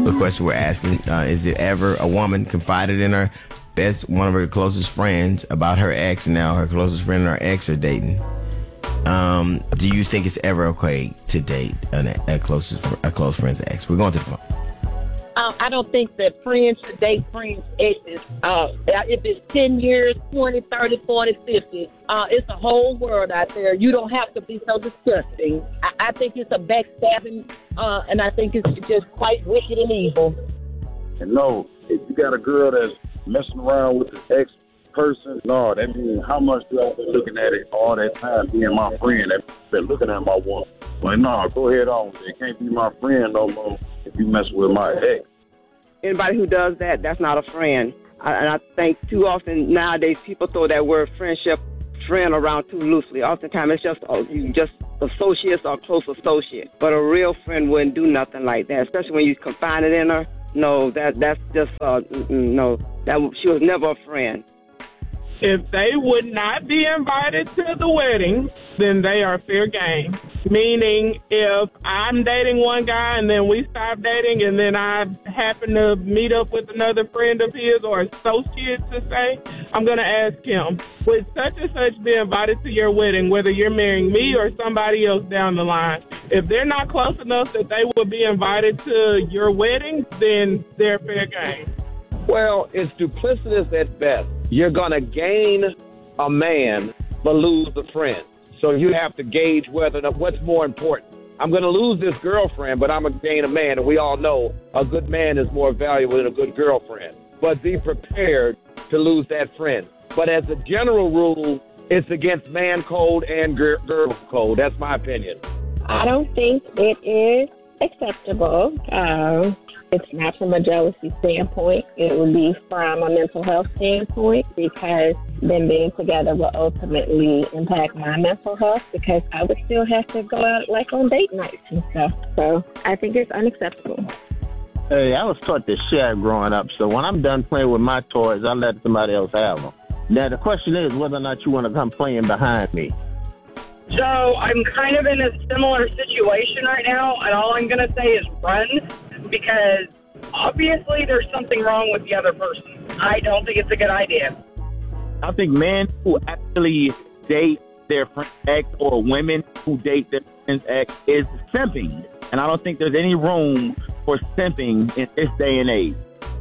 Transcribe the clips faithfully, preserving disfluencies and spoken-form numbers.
The question we're asking, uh, is it ever a woman confided in her best, one of her closest friends about her ex, and now her closest friend and her ex are dating? Um, do you think it's ever okay to date an, a closest a close friend's ex? We're going to the phone. Um, I don't think that friends should date friends' exes. Uh, if it's ten years, twenty, thirty, forty, fifty, uh, it's a whole world out there. You don't have to be so disgusting. I, I think it's a backstabbing, uh, and I think it's just quite wicked and evil. And no, if you got a girl that's messing around with this ex person, no, that means how much do I been looking at it all that time being my friend? I've been looking at my woman. Well, no, go ahead on. It can't be my friend no more if you mess with my ex. Anybody who does that, that's not a friend. I, and I think too often nowadays people throw that word friendship, friend around too loosely. Oftentimes it's just oh, you just associates or close associate. But a real friend wouldn't do nothing like that, especially when you confine it in her. No, that that's just uh, no. That she was never a friend. If they would not be invited to the wedding, then they are fair game. Meaning, if I'm dating one guy and then we stop dating and then I happen to meet up with another friend of his or associate to say, I'm going to ask him, would such and such be invited to your wedding, whether you're marrying me or somebody else down the line? If they're not close enough that they would be invited to your wedding, then they're fair game. Well, it's duplicitous at best. You're going to gain a man but lose a friend. So you have to gauge whether what's more important. I'm going to lose this girlfriend, but I'm going to gain a man. And we all know a good man is more valuable than a good girlfriend. But be prepared to lose that friend. But as a general rule, it's against man code and girl code. That's my opinion. I don't think it is acceptable. Uh, it's not from a jealousy standpoint. It would be from a mental health standpoint, because them being together will ultimately impact my mental health, because I would still have to go out like on date nights and stuff. So I think it's unacceptable. Hey, I was taught to share growing up, so when I'm done playing with my toys, I let somebody else have them. Now, the question is whether or not you want to come playing behind me. So I'm kind of in a similar situation right now, and all I'm going to say is run, because obviously there's something wrong with the other person. I don't think it's a good idea. I think men who actually date their friend's ex or women who date their friend's ex is simping. And I don't think there's any room for simping in this day and age.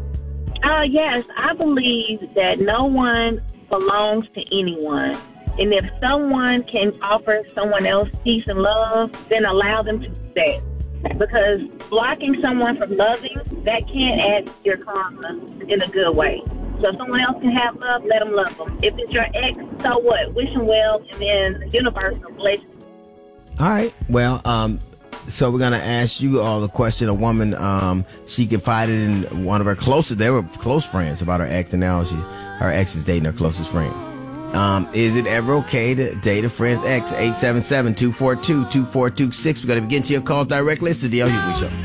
Uh, yes, I believe that no one belongs to anyone. And if someone can offer someone else peace and love, then allow them to do that. Because blocking someone from loving, that can't add to your karma in a good way. So if someone else can have love, let them love them. If it's your ex, so what? Wish them well, and then the universe will bless you. All right. Well, um, so we're going to ask you all the question. A woman, um, she confided in one of her closest, they were close friends about her ex, and now she, her ex is dating her closest friend. Um, is it ever okay to date a friend's ex? eight seven seven, two four two, two four two six. We're going to begin to your calls directly. It's the D L Hughley Show.